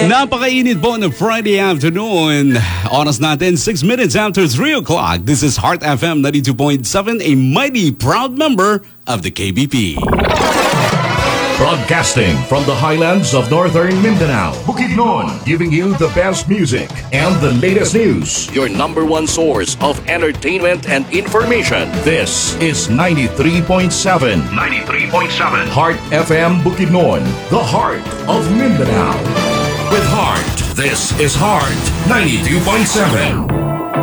Napakainit po ng Friday afternoon. Oras natin, 6 minutes after 3 o'clock. This is Heart FM 92.7, a mighty proud member of the KBP. Broadcasting from the highlands of northern Mindanao, Bukidnon, giving you the best music and the latest news. Your number one source of entertainment and information. This is 93.7. 93.7. Heart FM Bukidnon, the heart of Mindanao. With Heart, this is Heart 92.7.